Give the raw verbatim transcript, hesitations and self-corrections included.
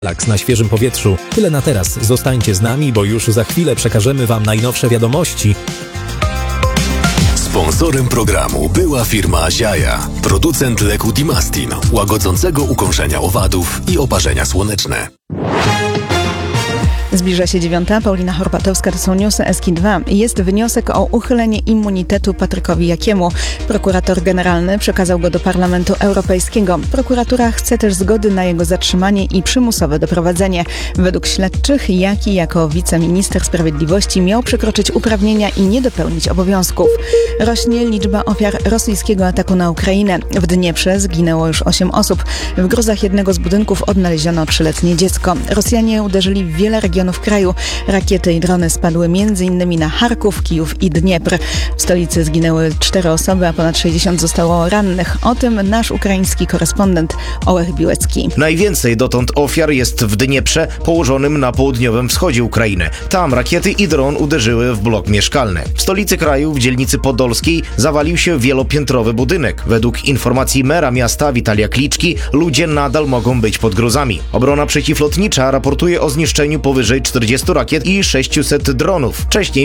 Relaks na świeżym powietrzu. Tyle na teraz. Zostańcie z nami, bo już za chwilę przekażemy Wam najnowsze wiadomości. Sponsorem programu była firma Ziaja, producent leku Dimastin, łagodzącego ukąszenia owadów i oparzenia słoneczne. Zbliża się dziewiąta. Paulina Horpatowska, to są newsy Eski dwa. Jest wniosek o uchylenie immunitetu Patrykowi Jakiemu. Prokurator generalny przekazał go do Parlamentu Europejskiego. Prokuratura chce też zgody na jego zatrzymanie i przymusowe doprowadzenie. Według śledczych Jaki jako wiceminister sprawiedliwości miał przekroczyć uprawnienia i nie dopełnić obowiązków. Rośnie liczba ofiar rosyjskiego ataku na Ukrainę. W Dnieprze zginęło już osiem osób. W gruzach jednego z budynków odnaleziono trzyletnie dziecko. Rosjanie uderzyli w wiele regionów w kraju. Rakiety i drony spadły między innymi na Charków, Kijów i Dniepr. W stolicy zginęły cztery osoby, a ponad sześćdziesiąt zostało rannych. O tym nasz ukraiński korespondent Ołech Biłecki. Najwięcej dotąd ofiar jest w Dnieprze, położonym na południowym wschodzie Ukrainy. Tam rakiety i dron uderzyły w blok mieszkalny. W stolicy kraju, w dzielnicy podolskiej, zawalił się wielopiętrowy budynek. Według informacji mera miasta Witalia Kliczki, ludzie nadal mogą być pod gruzami. Obrona przeciwlotnicza raportuje o zniszczeniu powyżej czterdziestu rakiet i sześciuset dronów. Wcześniej